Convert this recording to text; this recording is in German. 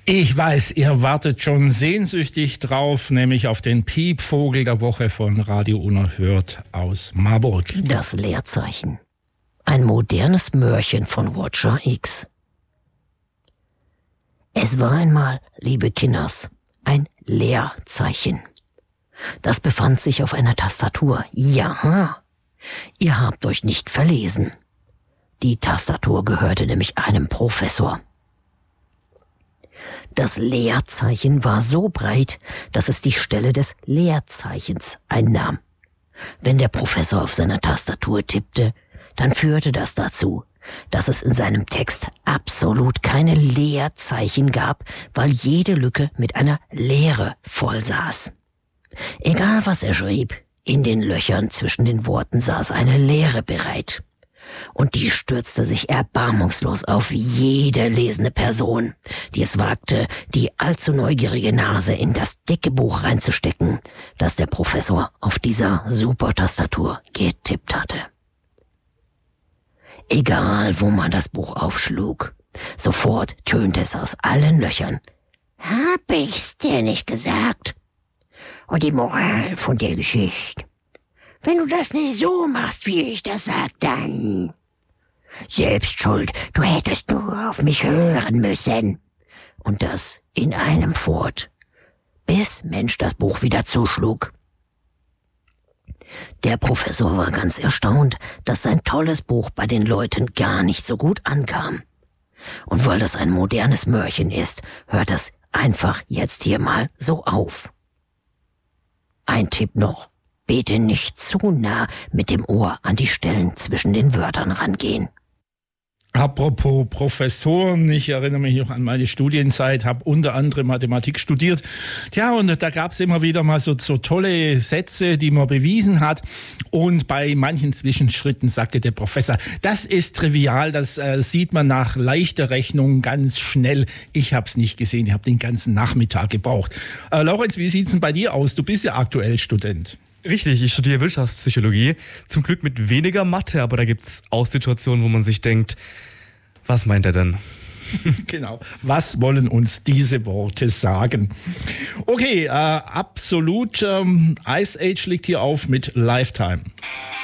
Ich weiß, ihr wartet schon sehnsüchtig drauf, nämlich auf den Piepvogel der Woche von Radio Unerhört aus Marburg. Das Leerzeichen. Ein modernes Märchen von Roger X. Es war einmal, liebe Kinders, ein Leerzeichen. Das befand sich auf einer Tastatur. Ja, ihr habt euch nicht verlesen. Die Tastatur gehörte nämlich einem Professor. Das Leerzeichen war so breit, dass es die Stelle des Leerzeichens einnahm. Wenn der Professor auf seiner Tastatur tippte, dann führte das dazu, dass es in seinem Text absolut keine Leerzeichen gab, weil jede Lücke mit einer Leere vollsaß. Egal was er schrieb, in den Löchern zwischen den Worten saß eine Leere bereit. Und die stürzte sich erbarmungslos auf jede lesende Person, die es wagte, die allzu neugierige Nase in das dicke Buch reinzustecken, das der Professor auf dieser Supertastatur getippt hatte. Egal, wo man das Buch aufschlug, sofort tönte es aus allen Löchern. Hab ich's dir nicht gesagt? Und die Moral von der Geschichte: Wenn du das nicht so machst, wie ich das sag, dann selbst schuld, du hättest nur auf mich hören müssen. Und das in einem Fort, bis Mensch das Buch wieder zuschlug. Der Professor war ganz erstaunt, dass sein tolles Buch bei den Leuten gar nicht so gut ankam. Und weil das ein modernes Märchen ist, hört das einfach jetzt hier mal so auf. Ein Tipp noch: Bitte nicht zu nah mit dem Ohr an die Stellen zwischen den Wörtern rangehen. Apropos Professoren, ich erinnere mich noch an meine Studienzeit, habe unter anderem Mathematik studiert. Tja, und da gab es immer wieder mal so tolle Sätze, die man bewiesen hat. Und bei manchen Zwischenschritten sagte der Professor, das ist trivial, das sieht man nach leichter Rechnung ganz schnell. Ich habe es nicht gesehen, ich habe den ganzen Nachmittag gebraucht. Lorenz, wie sieht es denn bei dir aus? Du bist ja aktuell Student. Richtig, ich studiere Wirtschaftspsychologie. Zum Glück mit weniger Mathe, aber da gibt es auch Situationen, wo man sich denkt, was meint er denn? Genau, was wollen uns diese Worte sagen? Okay, absolut, Ice Age liegt hier auf mit Lifetime.